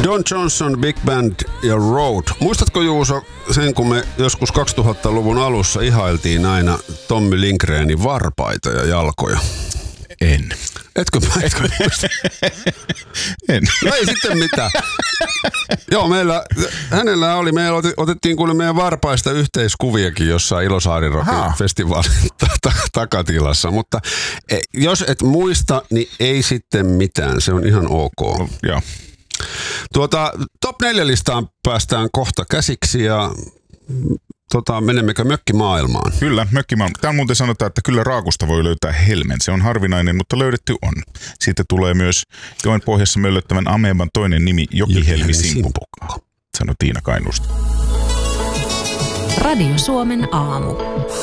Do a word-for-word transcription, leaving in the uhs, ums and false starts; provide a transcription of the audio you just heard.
Don Johnson, Big Band ja Road. Muistatko, Juuso, sen kun me joskus kaksituhattaluvun alussa ihailtiin aina Tommy Lindgrenin varpaita ja jalkoja? En. Etkö mä? Etkö muista? En. No ei sitten mitään. Joo, meillä, hänellä oli, me otettiin kuule meidän varpaista yhteiskuviakin jossain Ilosaarirokin festivaalin takatilassa, mutta jos et muista, niin ei sitten mitään, se on ihan ok. No, joo. Tuota, top neljä listaan päästään kohta käsiksi ja tota, menemmekö mökkimaailmaan? Kyllä, mökkimaailmaan. Täällä muuten sanotaan, että kyllä raakusta voi löytää helmen. Se on harvinainen, mutta löydetty on. Siitä tulee myös joen pohjassa möllöttävän ameban toinen nimi, jokihelmisimpukka, sanoi Tiina Kainuusta. Radio Suomen aamu.